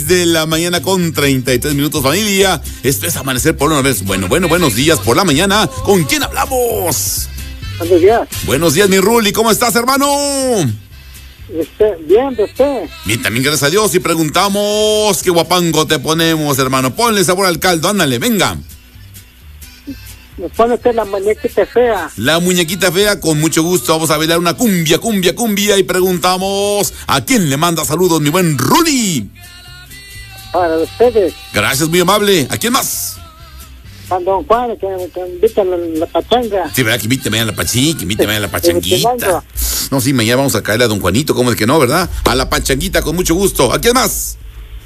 6 de la mañana con 33 minutos, familia. Esto es Amanecer por una vez. Bueno, buenos días por la mañana. ¿Con quién hablamos? Buenos días. Buenos días, mi Ruli. ¿Cómo estás, hermano? Bien, de usted. Bien, también gracias a Dios. Y preguntamos, ¿qué guapango te ponemos, hermano? Ponle sabor al caldo, ándale, venga. Me pone usted la muñequita fea. La muñequita fea, con mucho gusto. Vamos a bailar una cumbia. Y preguntamos, ¿a quién le manda saludos, mi buen Ruli? Para ustedes. Gracias, muy amable. ¿A quién más? A don Juan, que invita la pachanga. Sí, ¿verdad? Que invíteme a la pachanguita. No, sí, mañana vamos a caerle a don Juanito, ¿cómo es que no, verdad? A la pachanguita, con mucho gusto. ¿A quién más?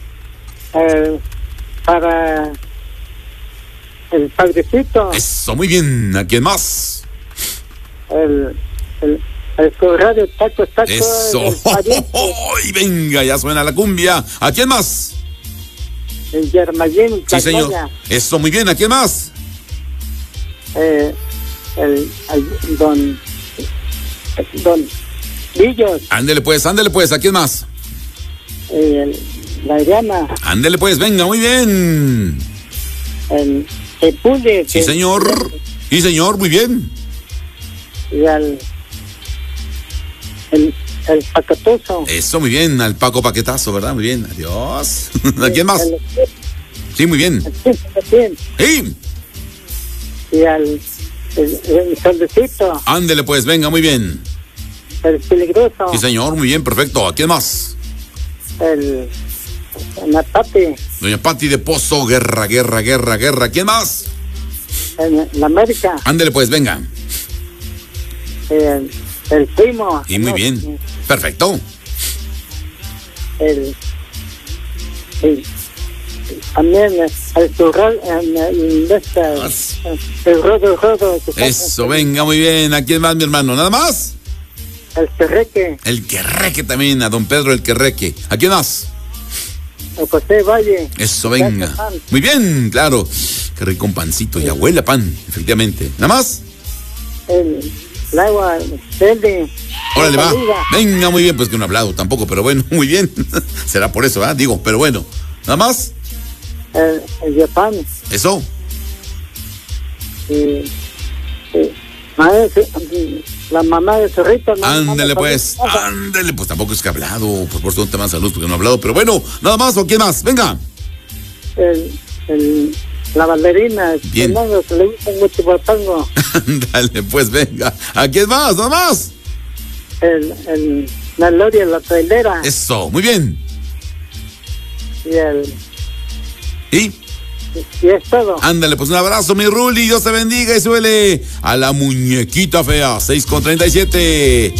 Para el padrecito. Eso, muy bien. ¿A quién más? El radio taco. Eso. ¡Ay, venga! Ya suena la cumbia. ¿A quién más? El Yermayín. Sí, señor. Eso, muy bien. ¿A quién más? El don Villos. Ándele pues. ¿A quién más? La Adriana. Ándele pues, venga, muy bien. El Pule. Sí, señor. Sí, señor, muy bien. Y el Paquetoso. Eso, muy bien. Al Paco Paquetazo, ¿verdad? Muy bien. Adiós. ¿A quién más? Sí, muy bien. Sí. Y el Soldecito. Ándele pues, venga, muy bien. El Peligroso. Sí, señor, muy bien, perfecto. ¿A quién más? La Pati. Doña Pati de Pozo, guerra. ¿Quién más? La América. Ándele pues, venga. El Primo. Y muy bien, perfecto. También el Turral, el Rodo. Eso, venga, muy bien. ¿A quién más, mi hermano? ¿Nada más? El Querreque. El Querreque también, a don Pedro el Querreque. ¿A quién más? El José Valle. Eso, venga. Muy bien, claro. Qué rico un pancito, ya huele a pan, efectivamente. ¿Nada más? El agua verde. Órale, va. Venga, muy bien, pues que no he hablado tampoco, pero bueno, muy bien. Será por eso, ¿verdad? Digo, pero bueno. ¿Nada más? El Japán. Eso. La mamá de Zorrito. Ándele pues, tampoco es que he hablado, pues por eso no te manda salud porque no he hablado, pero bueno, nada más o quién más, venga. La bailarina, bien. Que le gusta mucho guapango. Dale pues, venga. ¿A quién más? Nada más. La Gloria, la trailera. Eso, muy bien. Y es todo. Ándale, pues un abrazo, mi Ruli, Dios te bendiga y suele a la muñequita fea, 6:37.